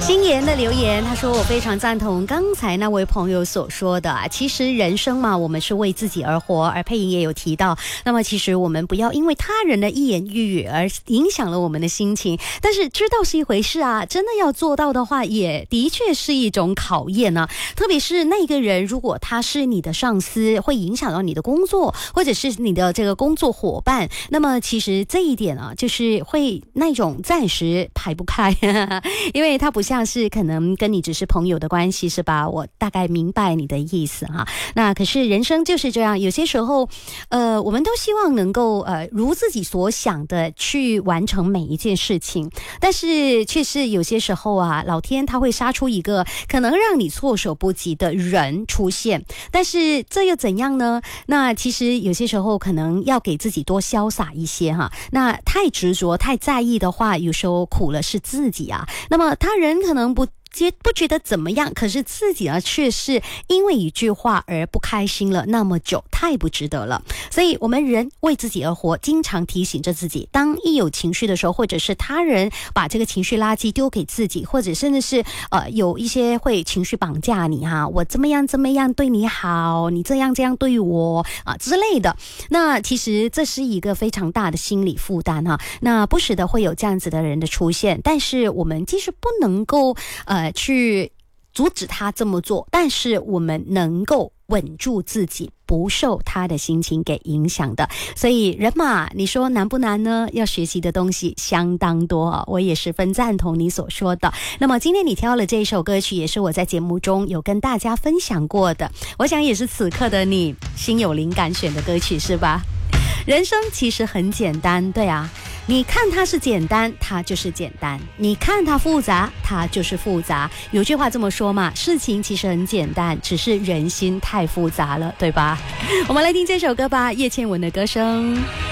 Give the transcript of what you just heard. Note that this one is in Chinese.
新言的留言，他说我非常赞同刚才那位朋友所说的其实人生嘛，我们是为自己而活，而佩莹也有提到，那么其实我们不要因为他人的一言一语而影响了我们的心情，但是知道是一回事啊，真的要做到的话也的确是一种考验啊，特别是那个人如果他是你的上司，会影响到你的工作，或者是你的这个工作伙伴，那么其实这一点啊，就是会那种暂时排不开因为他不像是可能跟你只是朋友的关系，是吧？我大概明白你的意思哈。那可是人生就是这样，有些时候我们都希望能够如自己所想的去完成每一件事情，但是却是有些时候啊，老天他会杀出一个可能让你措手不及的人出现，但是这又怎样呢？那其实有些时候可能要给自己多潇洒一些哈。那太执着太在意的话，有时候苦了是自己啊。那么他人可能不觉得怎么样，可是自己呢却是因为一句话而不开心了那么久，太不值得了。所以我们人为自己而活，经常提醒着自己，当一有情绪的时候，或者是他人把这个情绪垃圾丢给自己，或者甚至是有一些会情绪绑架你哈，我怎么样对你好，你这样对我之类的，那其实这是一个非常大的心理负担哈。那不时的会有这样子的人的出现，但是我们其实不能够去阻止他这么做，但是我们能够稳住自己，不受他的心情给影响的。所以人嘛，你说难不难呢？要学习的东西相当多我也十分赞同你所说的。那么今天你挑了这首歌曲，也是我在节目中有跟大家分享过的，我想也是此刻的你心有灵感选的歌曲，是吧？人生其实很简单，对啊，你看它是简单，它就是简单；你看它复杂，它就是复杂。有句话这么说嘛，事情其实很简单，只是人心太复杂了，对吧？我们来听这首歌吧，叶倩文的歌声。